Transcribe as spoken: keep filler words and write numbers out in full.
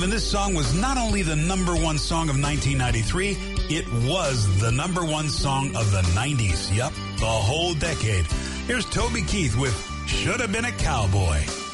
And this song was not only the number one song of nineteen ninety-three, it was the number one song of the nineties. Yep, the whole decade. Here's Toby Keith with Should Have Been a Cowboy.